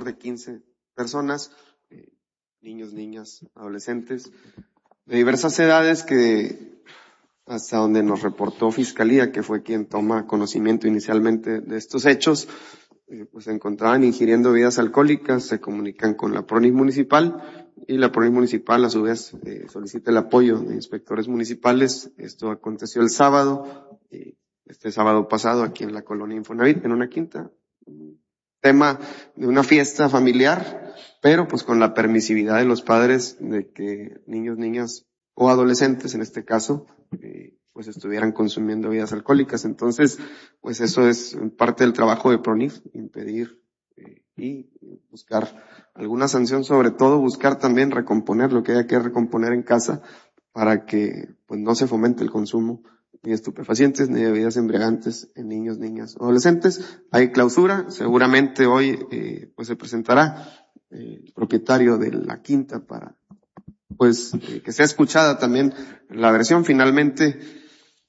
de 15 personas, niños, niñas, adolescentes, de diversas edades que, hasta donde nos reportó Fiscalía, que fue quien toma conocimiento inicialmente de estos hechos, pues se encontraban ingiriendo bebidas alcohólicas, se comunican con la PRONIF municipal y la PRONIF municipal a su vez solicita el apoyo de inspectores municipales. Esto aconteció el sábado, este sábado pasado aquí en la colonia Infonavit, en una quinta, tema de una fiesta familiar, pero pues con la permisividad de los padres de que niños, niñas o adolescentes en este caso, pues estuvieran consumiendo bebidas alcohólicas. Entonces, pues eso es parte del trabajo de PRONIF, impedir y buscar alguna sanción, sobre todo buscar también recomponer lo que haya que recomponer en casa para que pues no se fomente el consumo ni de estupefacientes ni de bebidas embriagantes en niños, niñas o adolescentes. Hay clausura, seguramente hoy pues se presentará el propietario de la quinta para pues que sea escuchada también la versión. Finalmente